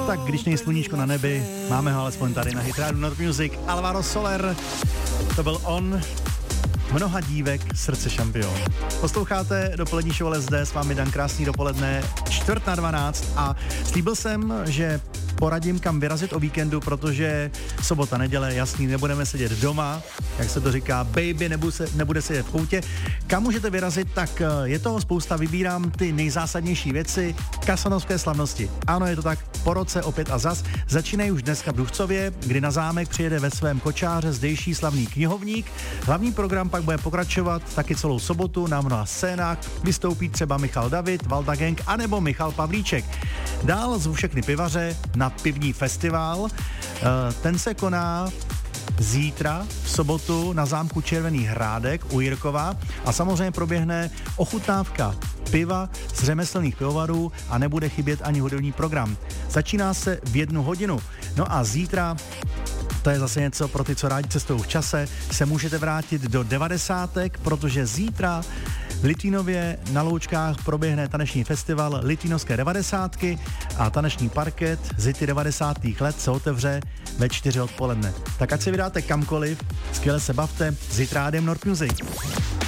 Tak když nej sluníčko na nebi, máme ho alespoň tady na Hitrádu Nord Music. Alvaro Soler, to byl on, mnoha dívek, srdce šampion. Posloucháte dopolední show LSD, s vámi Dan, krásný dopoledne, 11:45 a slíbil jsem, že poradím, kam vyrazit o víkendu, protože sobota, neděle, jasný, nebudeme sedět doma, jak se to říká, baby nebude sedět v koutě. Kam můžete vyrazit, tak je toho spousta, vybírám ty nejzásadnější věci, kasanovské slavnosti. Ano, je to tak, po roce opět a zas, začínají už dneska v Duchcově, kdy na zámek přijede ve svém kočáře zdejší slavný knihovník. Hlavní program pak bude pokračovat taky celou sobotu na mnoha scénách, vystoupí třeba Michal David, Valda Gang anebo Michal Pavlíček. Dál zvu všechny pivaře na pivní festival. Ten se koná zítra v sobotu na zámku Červený Hrádek u Jirkova a samozřejmě proběhne ochutnávka piva z řemeslných pivovarů a nebude chybět ani hudební program. Začíná se v 1 hodinu. No a zítra, to je zase něco pro ty, co rádi cestují v čase, se můžete vrátit do 90, protože zítra v Litvínově na Loučkách proběhne taneční festival Litvínovské 90 a taneční parket z hity 90. let se otevře ve 4 odpoledne. Tak ať se vydáte kamkoliv, skvěle se bavte s Hitrádem Nord Music.